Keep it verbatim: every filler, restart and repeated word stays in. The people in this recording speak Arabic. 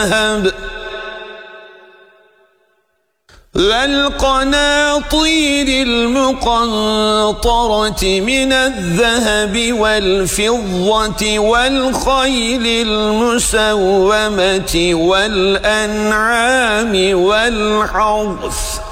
والقناطير المقنطرة من الذهب والفضة والخيل المسومة والأنعام والحرث